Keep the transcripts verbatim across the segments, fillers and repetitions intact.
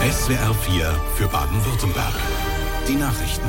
S W R vier für Baden-Württemberg. Die Nachrichten.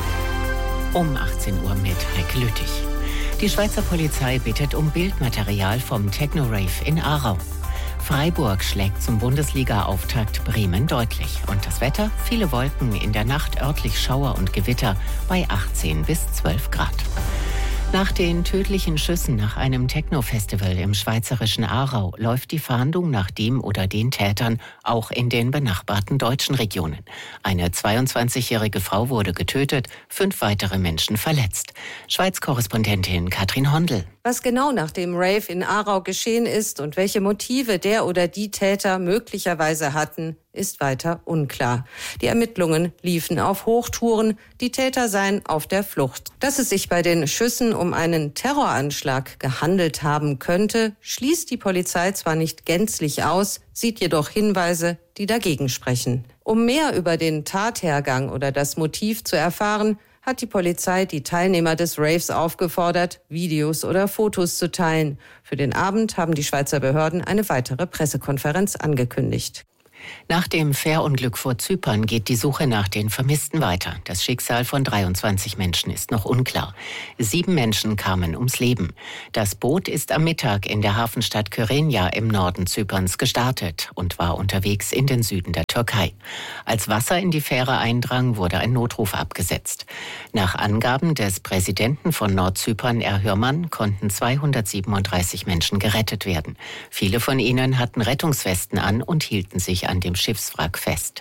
Um achtzehn Uhr mit Heike Lüttich. Die Schweizer Polizei bittet um Bildmaterial vom Techno-Rave in Aarau. Freiburg schlägt zum Bundesliga-Auftakt Bremen deutlich. Und das Wetter? Viele Wolken, in der Nacht örtlich Schauer und Gewitter bei achtzehn bis zwölf Grad. Nach den tödlichen Schüssen nach einem Techno-Festival im schweizerischen Aarau läuft die Fahndung nach dem oder den Tätern auch in den benachbarten deutschen Regionen. Eine zweiundzwanzigjährige Frau wurde getötet, fünf weitere Menschen verletzt. Schweiz-Korrespondentin Katrin Hondel. Was genau nach dem Rave in Aarau geschehen ist und welche Motive der oder die Täter möglicherweise hatten, ist weiter unklar. Die Ermittlungen liefen auf Hochtouren, die Täter seien auf der Flucht. Dass es sich bei den Schüssen um einen Terroranschlag gehandelt haben könnte, schließt die Polizei zwar nicht gänzlich aus, sieht jedoch Hinweise, die dagegen sprechen. Um mehr über den Tathergang oder das Motiv zu erfahren, hat die Polizei die Teilnehmer des Raves aufgefordert, Videos oder Fotos zu teilen. Für den Abend haben die Schweizer Behörden eine weitere Pressekonferenz angekündigt. Nach dem Fährunglück vor Zypern geht die Suche nach den Vermissten weiter. Das Schicksal von dreiundzwanzig Menschen ist noch unklar. Sieben Menschen kamen ums Leben. Das Boot ist am Mittag in der Hafenstadt Kyrenia im Norden Zyperns gestartet und war unterwegs in den Süden der Türkei. Als Wasser in die Fähre eindrang, wurde ein Notruf abgesetzt. Nach Angaben des Präsidenten von Nordzypern, Erhürmann, konnten zweihundertsiebenunddreißig Menschen gerettet werden. Viele von ihnen hatten Rettungswesten an und hielten sich an dem Schiffswrack fest.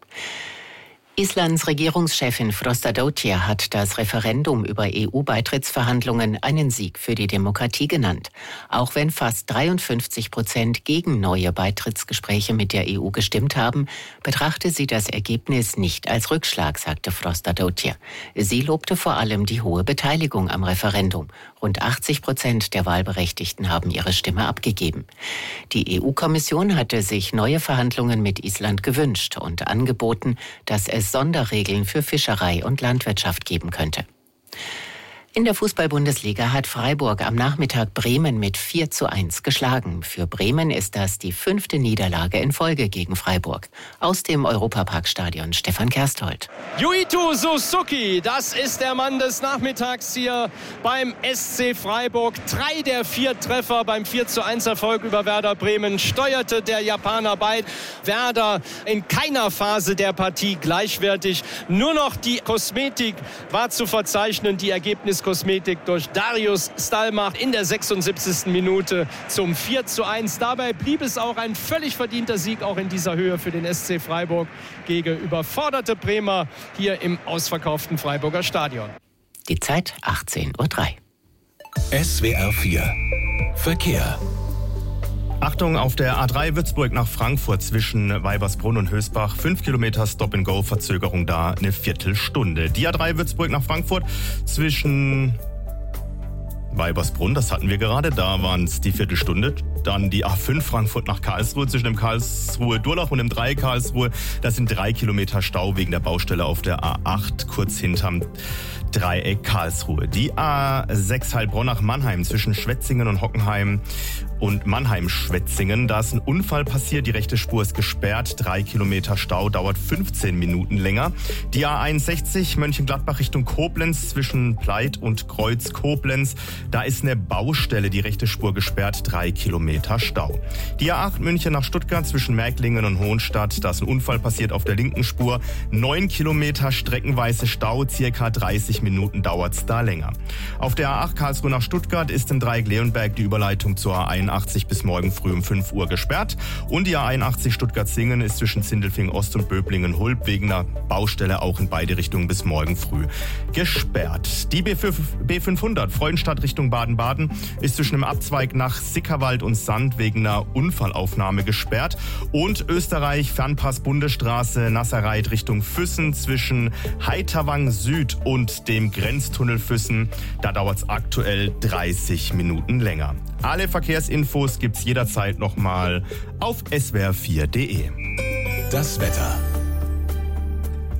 Islands Regierungschefin Frostadóttir hat das Referendum über E U-Beitrittsverhandlungen einen Sieg für die Demokratie genannt. Auch wenn fast dreiundfünfzig Prozent gegen neue Beitrittsgespräche mit der E U gestimmt haben, betrachte sie das Ergebnis nicht als Rückschlag, sagte Frostadóttir. Sie lobte vor allem die hohe Beteiligung am Referendum. Rund achtzig Prozent der Wahlberechtigten haben ihre Stimme abgegeben. Die E U-Kommission hatte sich neue Verhandlungen mit Island gewünscht und angeboten, dass es Sonderregeln für Fischerei und Landwirtschaft geben könnte. In der Fußball-Bundesliga hat Freiburg am Nachmittag Bremen mit vier zu eins geschlagen. Für Bremen ist das die fünfte Niederlage in Folge gegen Freiburg. Aus dem Europaparkstadion Stefan Kersthold. Yuito Suzuki, das ist der Mann des Nachmittags hier beim S C Freiburg. Drei der vier Treffer beim vier zu eins Erfolg über Werder Bremen steuerte der Japaner bei. Werder in keiner Phase der Partie gleichwertig. Nur noch die Kosmetik war zu verzeichnen, die Ergebnis Kosmetik durch Darius Stalmacht in der sechsundsiebzigsten Minute zum vier zu eins. Dabei blieb es auch ein völlig verdienter Sieg, auch in dieser Höhe für den S C Freiburg gegen überforderte Bremer hier im ausverkauften Freiburger Stadion. Die Zeit achtzehn Uhr drei. S W R vier Verkehr. Achtung, auf der A drei Würzburg nach Frankfurt zwischen Weibersbrunn und Hösbach. Fünf Kilometer Stop-and-Go, Verzögerung da eine Viertelstunde. Die A drei Würzburg nach Frankfurt zwischen Weibersbrunn, das hatten wir gerade, da waren es die Viertelstunde. Dann die A fünf Frankfurt nach Karlsruhe zwischen dem Karlsruhe-Durlach und dem drei Karlsruhe. Das sind drei Kilometer Stau wegen der Baustelle auf der A acht, kurz hinterm Dreieck Karlsruhe. Die A sechs Heilbronn nach Mannheim zwischen Schwetzingen und Hockenheim und Mannheim-Schwetzingen. Da ist ein Unfall passiert, die rechte Spur ist gesperrt, drei Kilometer Stau, dauert fünfzehn Minuten länger. Die A einundsechzig Mönchengladbach Richtung Koblenz zwischen Pleit und Kreuz Koblenz. Da ist eine Baustelle, die rechte Spur gesperrt, drei Kilometer Stau. Die A acht München nach Stuttgart zwischen Märklingen und Hohenstadt. Da ist ein Unfall passiert auf der linken Spur. neun Kilometer streckenweise Stau, circa dreißig Minuten dauert's da länger. Auf der A acht Karlsruhe nach Stuttgart ist im Dreieck Leonberg die Überleitung zur A einundachtzig bis morgen früh um fünf Uhr gesperrt. Und die A einundachtzig Stuttgart-Singen ist zwischen Sindelfingen Ost und Böblingen-Hulb wegen einer Baustelle auch in beide Richtungen bis morgen früh gesperrt. Die B fünfhundert Freudenstadt Richtung Baden-Baden ist zwischen dem Abzweig nach Sickerwald und Sand wegen einer Unfallaufnahme gesperrt. Und Österreich Fernpass Bundesstraße Nasserreit Richtung Füssen zwischen Heiterwang Süd und dem Grenztunnel Füssen. Da dauert es aktuell dreißig Minuten länger. Alle Verkehrsinfos gibt's jederzeit nochmal auf S W R vier punkt de. Das Wetter.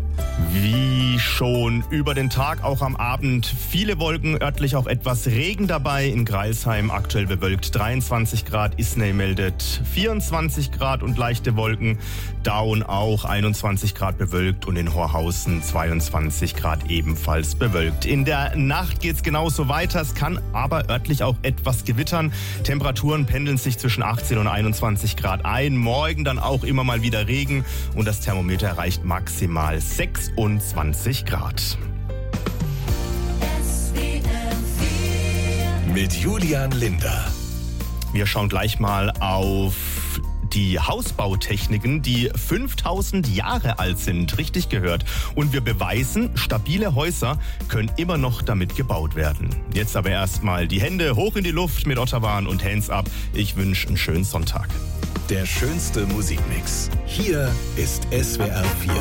Wie schon über den Tag, auch am Abend viele Wolken, örtlich auch etwas Regen dabei. In Greilsheim aktuell bewölkt dreiundzwanzig Grad, Isny meldet vierundzwanzig Grad und leichte Wolken. Daun auch einundzwanzig Grad bewölkt und in Horhausen zweiundzwanzig Grad ebenfalls bewölkt. In der Nacht geht's genauso weiter, es kann aber örtlich auch etwas gewittern. Temperaturen pendeln sich zwischen achtzehn und einundzwanzig Grad ein. Morgen dann auch immer mal wieder Regen und das Thermometer erreicht maximal sechsundzwanzig Grad. Mit Julian Linder. Wir schauen gleich mal auf die Hausbautechniken, die fünftausend Jahre alt sind, richtig gehört. Und wir beweisen, stabile Häuser können immer noch damit gebaut werden. Jetzt aber erstmal die Hände hoch in die Luft mit Ottawan und Hands up. Ich wünsche einen schönen Sonntag. Der schönste Musikmix. Hier ist S W R vier.